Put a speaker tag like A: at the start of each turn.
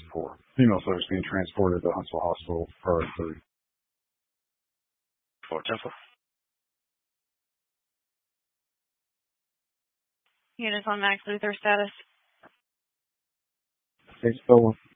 A: for female subjects being transported to Huntsville Hospital priority 3.
B: For Temple.
C: Units on Max Luther status.
A: Case Philip.